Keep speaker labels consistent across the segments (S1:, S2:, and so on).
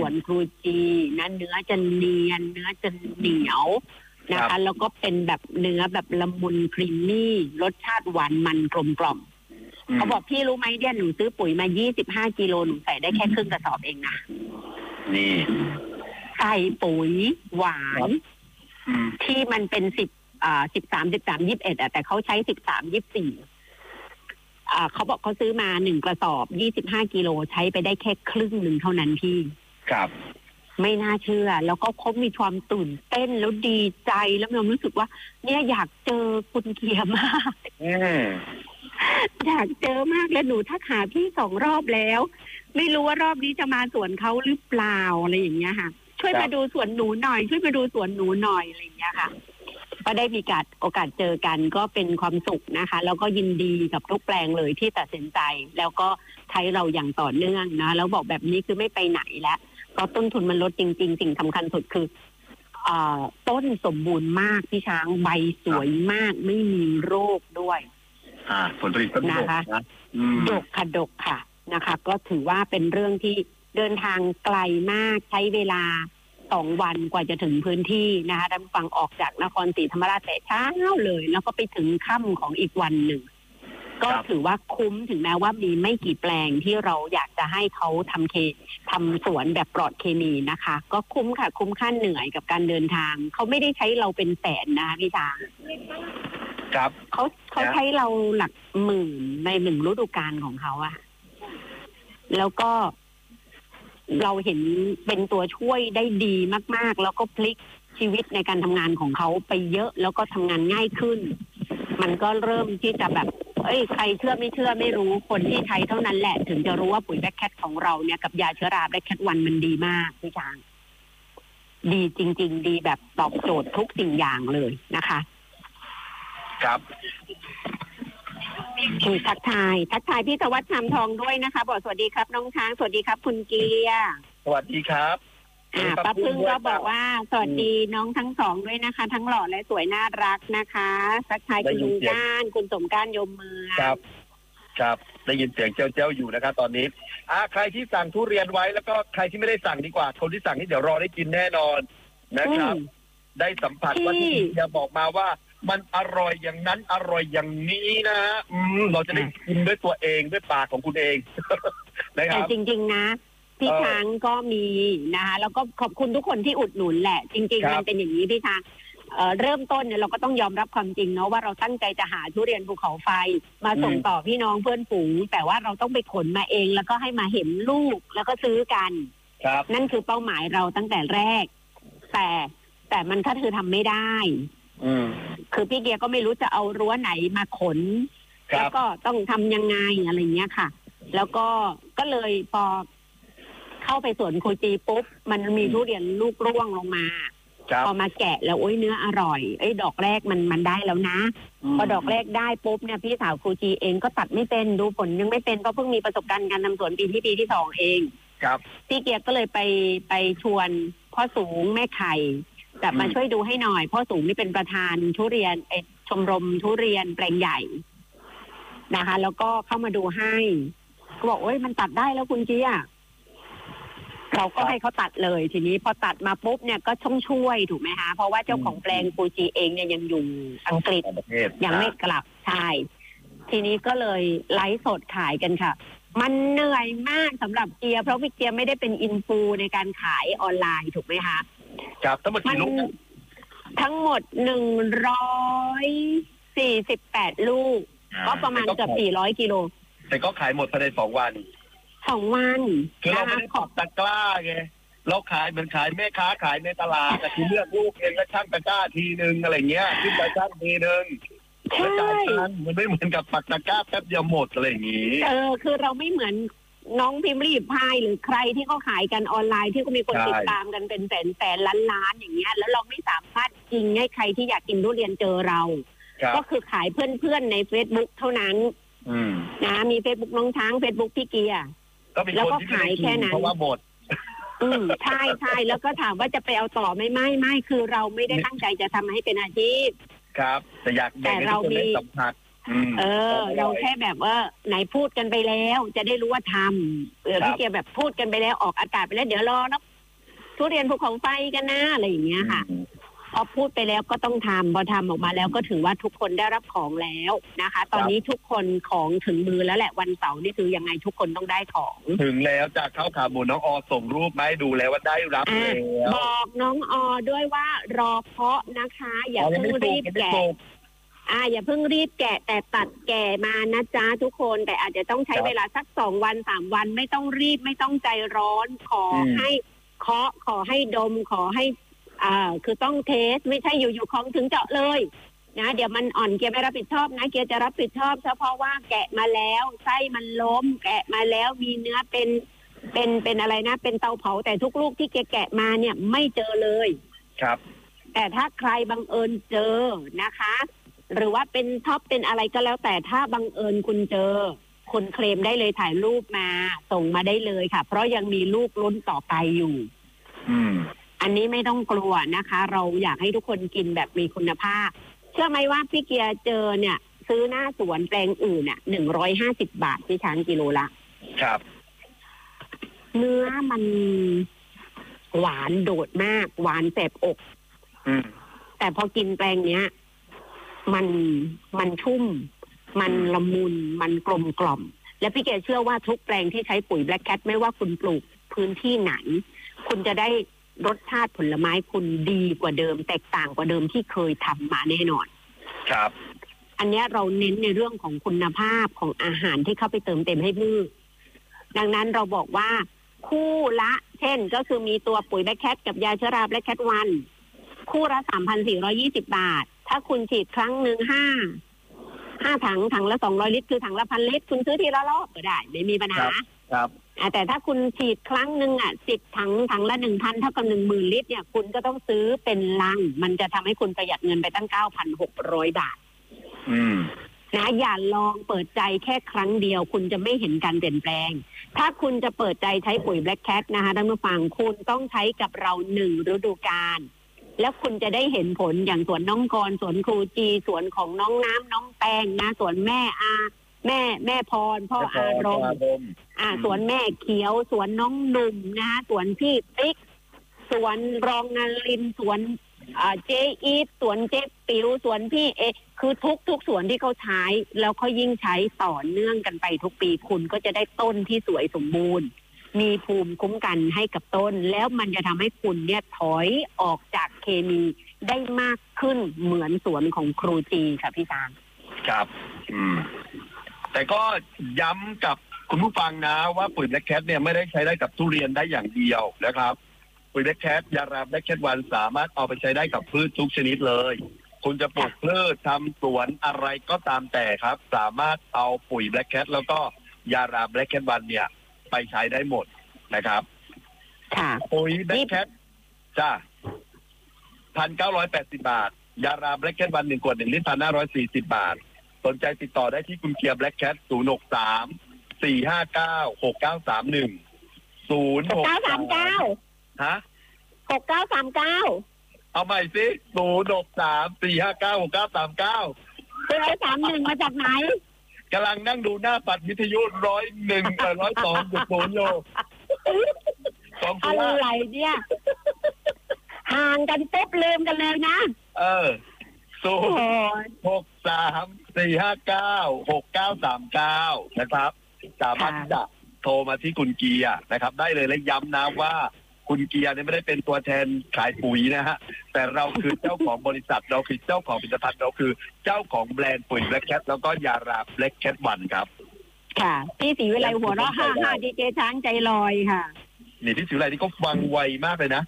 S1: วนครูจีนะเนื้อจะเนียนเนื้อจะเหนียวนะคะแล้วก็เป็นแบบเนื้อแบบละมุนครีมมี่รสชาติหวานมันกลมกล่อมเขาบอกพี่รู้ไหมเนี่ยหนูซื้อปุ๋ยมา25 กิโลหนูใส่ได้แค่ครึ่งกระสอบเองนะ
S2: นี่
S1: ใส่ปุ๋ยหวานที่มันเป็น13 21แต่เขาใช้13 24เขาบอกเขาซื้อมา1 กระสอบ25 กิโลใช้ไปได้แค่ครึ่งหนึ่งเท่านั้นพี่
S2: ครับ
S1: ไม่น่าเชื่อแล้วก็เขามีความตื่นเต้นแล้วดีใจแล้วเรารู้สึกว่าเนี่ยอยากเจอคุณเกียร์มากอยากเจอมากแล้วหนูทักหาพี่2 รอบแล้วไม่รู้ว่ารอบนี้จะมาสวนเขาหรือเปล่าอะไรอย่างเงี้ยค่ะช่วยมาดูสวนหนูหน่อยช่วยมาดูสวนหนูหน่อยอะไรอย่างเงี้ยค่ะก็ได้มีโอกาสเจอกันก็เป็นความสุขนะคะแล้วก็ยินดีกับทุกแปลงเลยที่ตัดสินใจแล้วก็ใช้เราอย่างต่อเนื่องนะแล้วบอกแบบนี้คือไม่ไปไหนแล้วเพราะต้นทุนมันลดจริงๆสิ่งสำคัญสุดคือต้นสมบูรณ์มากพี่ช้างใบสวยมากไม่มีโรคด้วย
S2: ผลผลิตก็ดก
S1: นะคะดกค่ะนะคะก็ถือว่าเป็นเรื่องที่เดินทางไกลมากใช้เวลา2 วันกว่าจะถึงพื้นที่นะคะท่านฟังออกจากนครศรีธรรมราชแต่เช้าเลยแล้วก็ไปถึงค่ำของอีกวันหนึ่งก็ถือว่าคุ้มถึงแม้ว่ามีไม่กี่แปลงที่เราอยากจะให้เขาทำสวนแบบปลอดเคมีนะคะก็คุ้มค่ะคุ้มค่าเหนื่อยกับการเดินทางเขาไม่ได้ใช้เราเป็นแสนนะคะพี่ช้าง
S2: ครับ
S1: เขาใช้เราหลักหมื่นใน1 ฤดูกาลของเขาอะแล้วก็เราเห็นเป็นตัวช่วยได้ดีมากๆแล้วก็พลิกชีวิตในการทำงานของเขาไปเยอะแล้วก็ทำงานง่ายขึ้นมันก็เริ่มที่จะแบบใครเชื่อไม่เชื่อไม่รู้คนที่ใช้เท่านั้นแหละถึงจะรู้ว่าปุ๋ยแบล็คแคทของเราเนี่ยกับยาเชื้อราแบล็คแคทวันมันดีมากพี่ช้างดีจริงๆดีแบบตอบโจทย์ทุกสิ่งอย่างเลยนะคะ
S2: ครับ
S1: คือทักทายพี่ธวัชชามทองด้วยนะคะบอกสวัสดีครับน้องช้างสวัสดีครับคุณเกียร์
S2: สวัสดีครับ
S1: ป้าพึ่งก็บอกว่าสวัสดีน้องทั้ง2ด้วยนะคะทั้งหล่อและสวยน่ารักนะคะทักทายคุณลุงก้านคุณสมก้านยมเมือง
S2: ครับได้ยินเสียงเจ้าอยู่นะครับตอนนี้ใครที่สั่งทุเรียนไว้แล้วก็ใครที่ไม่ได้สั่งดีกว่าคนที่สั่งนี่เดี๋ยวรอได้กินแน่นอนนะครับได้สัมผัสว่าที่จะบอกมาว่ามันอร่อยอย่างนั้นอร่อยอย่างนี้นะเราจะได้กินด้วยตัวเองด้วยปากของคุณเองนะครับ
S1: แต่จริงๆนะพี่ช้างก็มีนะคะแล้วก็ขอบคุณทุกคนที่อุดหนุนแหละจริงๆมันเป็นอย่างนี้พี่ช้างเริ่มต้นเนี่ยเราก็ต้องยอมรับความจริงเนาะว่าเราตั้งใจจะหาทุเรียนภูเขาไฟมาส่งต่อพี่น้องเพื่อนฝูงแต่ว่าเราต้องไปขนมาเองแล้วก็ให้มาเห็นลูกแล้วก็ซื้อกันนั่นคือเป้าหมายเราตั้งแต่แรกแต่มันก็คือทำไม่ได้คือพี่เกียร์ก็ไม่รู้จะเอารั้วไหนมาขนแล้วก็ต้องทำยังไงอะไรเงี้ยค่ะแล้วก็เลยพอเข้าไปสวนโคจีปุ๊บมันมีทุเรียนลูกร่วงลงมาพอมาแกะแล้วเนื้ออร่อยดอกแรกมันได้แล้วนะพอดอกแรกได้ปุ๊บเนี่ยพี่สาวโคจีเองก็ตัดไม่เป็นดูผลยังไม่เป็นเพราะเพิ่งมีประสบการณ์การทำสวนปีที่2เองพี่เกียร์ก็เลยไปชวนพ่อสูงแม่ไข่แต่มาช่วยดูให้หน่อยพ่อสูงนี่เป็นประธานทุเรียนชมรมทุเรียนแปลงใหญ่นะคะแล้วก็เข้ามาดูให้เขาบอกมันตัดได้แล้วคุณเจี๊ยเราก็ให้เขาตัดเลยทีนี้พอตัดมาปุ๊บเนี่ยก็ช่วยถูกไหมคะเพราะว่าเจ้าของแปลงฟูจิเองเนี่ยยังอยู่อังกฤษยังไม่กลับใช่ทีนี้ก็เลยไลฟ์สดขายกันค่ะมันเหนื่อยมากสำหรับเกียร์เพราะพี่เกียร์ไม่ได้เป็นอินฟูในการขายออนไลน์ถูกไหมคะ
S2: ครับทั้งหมดกี่ลูก
S1: ทั้งหมด148 ลูกก็ประมาณเกือบ400 กิโล
S2: แต่ก็ขายหมดภายใน2 วันคือเราไม่ได้ขอบตะกร้าไงเราขายเหมือนขายแม่ค้าขายในตลาดแต่คือเลือกลูกเองแล้วช่างตะกร้าทีนึงอะไรเงี้ยขึ้นไปช่างทีนึงแล้วจ่ายตังค์มันไม่เหมือนกับปักตะกร้าแป๊บเดียวหมดอะไรอย่างงี้
S1: คือเราไม่เหมือนน้องพิมพ์รีพายหรือใครที่เขาขายกันออนไลน์ที่ก็มีคนติดตามกันเป็นแสนล้านอย่างเงี้ยแล้วเราไม่สามารถจริงให้ใครที่อยากกินทุเรียนเจอเราก็คือขายเพื่อนๆใน Facebook เท่านั้นนะมี Facebook น้องช้าง Facebook พี่เกียร์แล้วก็ขายแค่นั้น
S2: เพราะว่าหมด
S1: ใช่แล้วก็ถามว่าจะไปเอาต่อไม่คือเราไม่ได้ตั้งใจจะทำให้เป็นอาชีพ
S2: ครับแต่เรามีสัมผัส
S1: เราแค่แบบว่าไหนพูดกันไปแล้วจะได้รู้ว่าทำพี่เกียร์แบบพูดกันไปแล้วออกอากาศไปแล้วเดี๋ยวรอแล้วทุเรียนภูเขาไฟกันนะอะไรอย่างเงี้ยค่ะพอพูดไปแล้วก็ต้องทำพอทำออกมาแล้วก็ถือว่าทุกคนได้รับของแล้วนะคะ ตอนนี้ทุกคนของถึงมือแล้วแหละวันเสาร์นี่คือยังไงทุกคนต้องได้ของ
S2: ถึงแล้วจากเข้าขาหมูน้องออส่งรูปมาให้ดูแล้วว่าได้รับแล้ว
S1: บอกน้องออด้วยว่ารอเพาะนะคะอย่าเพิ่งรีบแกะอย่าเพิ่งรีบแกะแต่ตัดแก่มานะจ๊ะทุกคนแต่อาจจะต้องใช้เวลาสัก2 วัน3 วันไม่ต้องรีบไม่ต้องใจร้อนขอให้เคาะขอให้ดมขอให้คือต้องเทสไม่ใช่อยู่ๆของถึงเจาะเลยนะเดี๋ยวมันอ่อนเกียร์ไม่รับผิดชอบนะเกียร์จะรับผิดชอบเฉพาะว่าแกะมาแล้วไส้มันล้มแกะมาแล้วมีเนื้อเป็นอะไรนะเป็นเตาเผาแต่ทุกลูกที่แกะมาเนี่ยไม่เจอเลย
S2: ครับ
S1: แต่ถ้าใครบังเอิญเจอนะคะหรือว่าเป็นท็อปเป็นอะไรก็แล้วแต่ถ้าบังเอิญคุณเจอคุณเคลมได้เลยถ่ายรูปมาส่งมาได้เลยค่ะเพราะยังมีลูกลุ้นต่อไปอยู่อันนี้ไม่ต้องกลัวนะคะเราอยากให้ทุกคนกินแบบมีคุณภาพเชื่อไหมว่าพี่เกียร์เจอเนี่ยซื้อหน้าสวนแปลงอื่น150 บาทที่ช้างกิโลละ
S2: ครับ
S1: เนื้อมันหวานโดดมากหวานแสบอกแต่พอกินแปลงเนี้ยมันชุ่มมันละมุนมันกลมกล่อมและพี่เกียร์เชื่อว่าทุกแปลงที่ใช้ปุ๋ย Black Cat ไม่ว่าคุณปลูกพื้นที่ไหนคุณจะได้รสชาติผลไม้คุณดีกว่าเดิมแตกต่างกว่าเดิมที่เคยทำมาแน่นอน
S2: ครับ
S1: อันนี้เราเน้นในเรื่องของคุณภาพของอาหารที่เข้าไปเติมเต็มให้พืชดังนั้นเราบอกว่าคู่ละเช่นก็คือมีตัวปุ๋ยBlack Catกับยาเชื้อรา Black Cat 1คู่ละ 3,420 บาทถ้าคุณฉีดครั้งหนึ่ง5 ถังละ200 ลิตรคือถังละ1,000 ลิตรคุณซื้อทีละรอบก็ได้ไม่มีปัญหา
S2: ครับ
S1: แต่ถ้าคุณฉีดครั้งหนึ่ง10 ถังละ 1,000 เท่ากับ 10,000 ลิตรเนี่ยคุณก็ต้องซื้อเป็นลังมันจะทำให้คุณประหยัดเงินไปตั้ง 9,600 บาทนะอย่าลองเปิดใจแค่ครั้งเดียวคุณจะไม่เห็นการเปลี่ยนแปลงถ้าคุณจะเปิดใจใช้ปุ๋ย Black Cat นะคะท่านผู้ฟังคุณต้องใช้กับเรา1 ฤดูกาลแล้วคุณจะได้เห็นผลอย่างสวนน้องกรสวนครูจีสวนของน้องน้ำน้องแป้งนะสวนแม่แม่พรพ่ออารมณ์สวนแม่เขียวสวนน้องหนุ่มนะสวนพี่ติ๊กสวนรองนารินสวนเจอีทสวนเจ๊ปิ๋วสวนพี่คือทุกสวนที่เขาใช้แล้วเขายิ่งใช้ต่อเนื่องกันไปทุกปีคุณก็จะได้ต้นที่สวยสมบูรณ์มีภูมิคุ้มกันให้กับต้นแล้วมันจะทำให้คุณเนี่ยถอยออกจากเคมีได้มากขึ้นเหมือนสวนของครูจีค่ะพี่ช้าง
S2: ครับแต่ก็ย้ำกับคุณผู้ฟังนะว่าปุ๋ย Black Cat เนี่ยไม่ได้ใช้ได้กับทุเรียนได้อย่างเดียวนะครับปุ๋ย Black Cat ยารา Black Cat 1สามารถเอาไปใช้ได้กับพืชทุกชนิดเลยคุณจะปลูกพืชทำสวนอะไรก็ตามแต่ครับสามารถเอาปุ๋ย Black Cat แล้วก็ยารา Black Cat 1เนี่ยไปใช้ได้หมดนะครับปุ๋ย Black Cat จ้า 1,980 บาทยารา Black Cat 1 1 ขวด1 ลิตร 1,540 บาทสนใจติดต่อได้ที่คุณเกียร์ Black Cat 063-459-6931
S1: 06939
S2: ฮะ
S1: 6939
S2: เอาใหม่สิ063-459-6939
S1: เป็น131มาจากไหน
S2: กำลังนั่งดูหน้าปัดวิทยุ101 102.0โย
S1: อะไรเนี่ยห่างกันเต็บลืมกันเลยนะ
S2: 063-459-6939นะครับสามารถจะโทรมาที่คุณเกียร์นะครับได้เลยและย้ำนะว่าคุณเกียร์เนี่ยไม่ได้เป็นตัวแทนขายปุ๋ยนะฮะแต่เราคือเจ้าของบริษัทเราคือเจ้าของผลิตภัณฑ์เราคือเจ้าของแบรนด์ปุ๋ย Black Cat แล้วก็ยารา Black Cat 1ครับ
S1: ค่ะพี่ศรีวิไลหัวเราะ55ดีเจช้างใจลอยค่ะ
S2: นี่พี่ศรีวิไลนี่ก็ฟังไวมากเลยนะ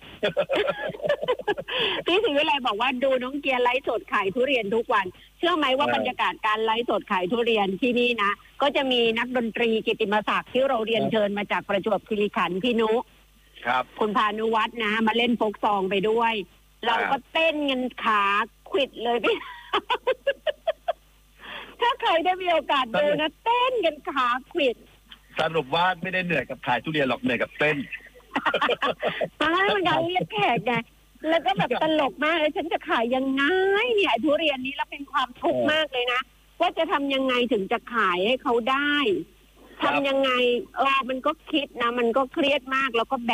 S1: พี่ศรีวิไลบอกว่าดูน้องเกียร์ไลฟ์สดขายทุเรียนทุกวันเชื่อไหมว่าบรรยากาศการไลฟ์สดขายทุเรียนที่นี่นะก็จะมีนักดนตรีกิตติมศักดิ์ที่เราเรียนเชิญมาจากประจวบคีรีขันธ์พี่นุ
S2: ครับ
S1: คุณพานุวัฒน์นะมาเล่นโฟกซองไปด้วยเราก็เต้นเงินขาขวิดเลยพี่ถ้าใครได้มีโอกาสดูนะเต้นเงินขาขวิด
S2: สรุปว่าไม่ได้เหนื่อยกับขายทุเรียนหรอกเหนื่อยกับเต้น
S1: ตอนแรกมันการเรียกแขกไงแล้วก็แบบตลกมากเลยฉันจะขายยังไงเนี่ยทุเรียนนี้แล้วเป็นความทุกข์มากเลยนะว่าจะทำยังไงถึงจะขายให้เขาได้ทำยังไงมันก็คิดนะมันก็เครียดมากแล้วก็